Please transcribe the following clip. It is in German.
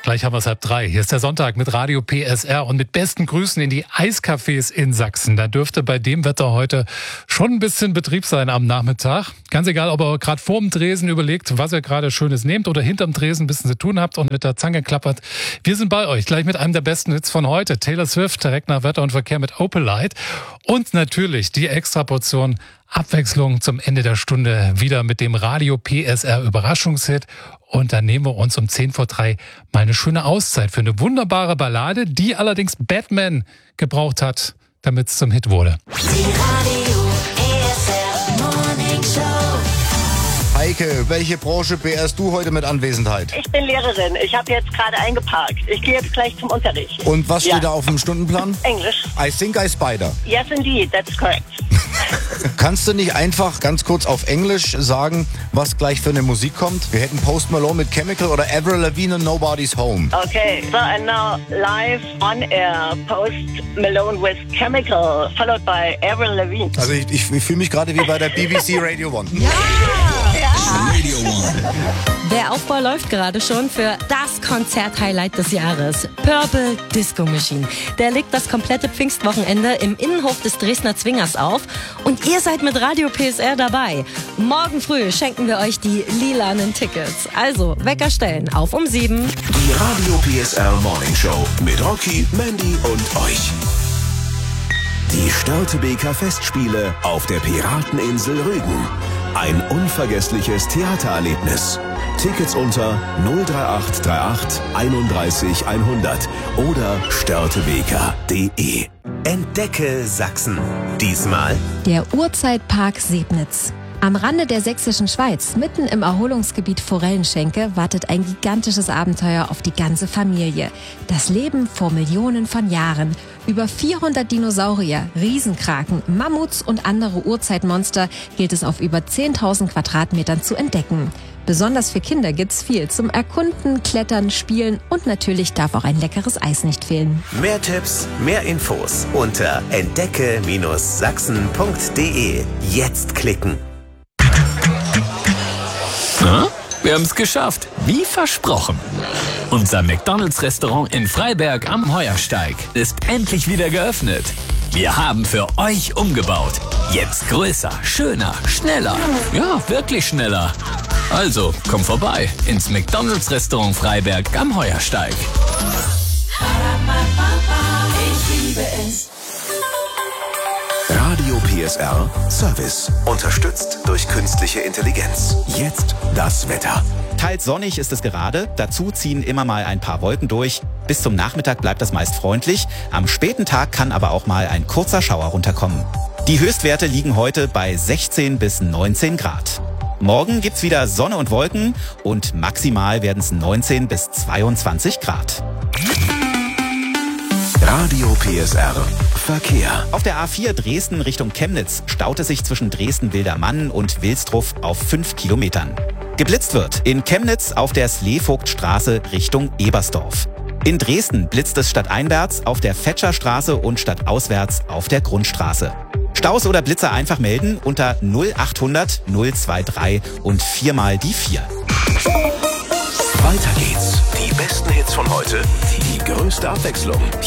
Gleich haben wir es 2:30. Hier ist der Sonntag mit Radio PSR und mit besten Grüßen in die Eiscafés in Sachsen. Da dürfte bei dem Wetter heute schon ein bisschen Betrieb sein am Nachmittag. Ganz egal, ob ihr gerade vorm Tresen überlegt, was ihr gerade Schönes nehmt oder hinterm Tresen ein bisschen zu tun habt und mit der Zange klappert. Wir sind bei euch, gleich mit einem der besten Hits von heute. Taylor Swift, direkt nach Wetter und Verkehr mit Opalite. Und natürlich die Extraportion Abwechslung zum Ende der Stunde wieder mit dem Radio PSR Überraschungshit. Und dann nehmen wir uns um 2:10 mal eine schöne Auszeit für eine wunderbare Ballade, die allerdings Batman gebraucht hat, damit es zum Hit wurde. Die Radio PSR Morning Show. Heike, welche Branche beehrst du heute mit Anwesenheit? Ich bin Lehrerin. Ich habe jetzt gerade eingeparkt. Ich gehe jetzt gleich zum Unterricht. Und was steht da auf dem Stundenplan? Englisch. I think I spider. Yes, indeed. That's correct. Kannst du nicht einfach ganz kurz auf Englisch sagen, was gleich für eine Musik kommt? Wir hätten Post Malone mit Chemical oder Avril Lavigne und Nobody's Home. Okay. So, and now live on air, Post Malone with Chemical, followed by Avril Lavigne. Also ich fühle mich gerade wie bei der BBC Radio 1. Radio 1. Der Aufbau läuft gerade schon für das Konzert-Highlight des Jahres. Purple Disco Machine. Der legt das komplette Pfingstwochenende im Innenhof des Dresdner Zwingers auf. Und ihr seid mit Radio PSR dabei. Morgen früh schenken wir euch die lilanen Tickets. Also, Wecker stellen, auf um 7. Die Radio PSR Morning Show mit Rocky, Mandy und euch. Die Störtebeker Festspiele auf der Pirateninsel Rügen. Ein unvergessliches Theatererlebnis. Tickets unter 03838 31 100 oder störtebeker.de. Entdecke Sachsen. Diesmal der Urzeitpark Sebnitz. Am Rande der sächsischen Schweiz, mitten im Erholungsgebiet Forellenschenke, wartet ein gigantisches Abenteuer auf die ganze Familie. Das Leben vor Millionen von Jahren. Über 400 Dinosaurier, Riesenkraken, Mammuts und andere Urzeitmonster gilt es auf über 10.000 Quadratmetern zu entdecken. Besonders für Kinder gibt's viel zum Erkunden, Klettern, Spielen und natürlich darf auch ein leckeres Eis nicht fehlen. mehr Tipps, mehr Infos unter entdecke-sachsen.de. Jetzt klicken. Na, wir haben es geschafft, wie versprochen. Unser McDonald's-Restaurant in Freiberg am Heuersteig ist endlich wieder geöffnet. Wir haben für euch umgebaut. Jetzt größer, schöner, schneller. Ja, wirklich schneller. Also, komm vorbei ins McDonald's-Restaurant Freiberg am Heuersteig. Ich liebe es. Radio PSR Service. Unterstützt durch künstliche Intelligenz. Jetzt das Wetter. Teils sonnig ist es gerade, dazu ziehen immer mal ein paar Wolken durch. Bis zum Nachmittag bleibt das meist freundlich. Am späten Tag kann aber auch mal ein kurzer Schauer runterkommen. Die Höchstwerte liegen heute bei 16 bis 19 Grad. Morgen gibt's wieder Sonne und Wolken und maximal werden es 19 bis 22 Grad. Radio PSR Verkehr. Auf der A4 Dresden Richtung Chemnitz staut es sich zwischen Dresden-Wildermann und Wilsdruff auf 5 Kilometern. Geblitzt wird in Chemnitz auf der Sleevogtstraße Richtung Ebersdorf. In Dresden blitzt es stadteinwärts auf der Fetscherstraße und stadtauswärts auf der Grundstraße. Staus oder Blitzer einfach melden unter 0800 023 und 4 mal die 4. Weiter geht's. Die besten Hits von heute. Die größte Abwechslung.